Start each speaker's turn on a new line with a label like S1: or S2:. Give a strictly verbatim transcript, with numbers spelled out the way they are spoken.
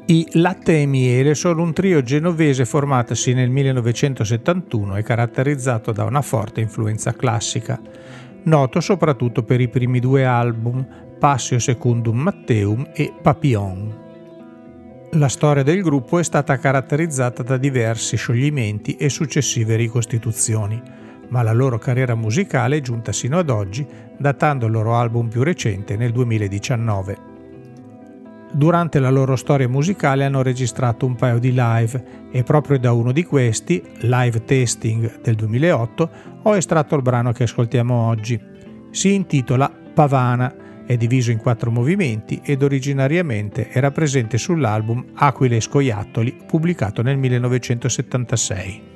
S1: I Latte e Miele sono un trio genovese formatosi nel millenovecentosettantuno e caratterizzato da una forte influenza classica, noto soprattutto per i primi due album Passio Secundum Matteum e Papillon. La storia del gruppo è stata caratterizzata da diversi scioglimenti e successive ricostituzioni, ma la loro carriera musicale è giunta sino ad oggi, datando il loro album più recente nel duemiladiciannove. Durante la loro storia musicale hanno registrato un paio di live e proprio da uno di questi, Live Tasting del duemilaotto, ho estratto il brano che ascoltiamo oggi. Si intitola Pavana, è diviso in quattro movimenti ed originariamente era presente sull'album Aquile e Scoiattoli, pubblicato nel millenovecentosettantasei.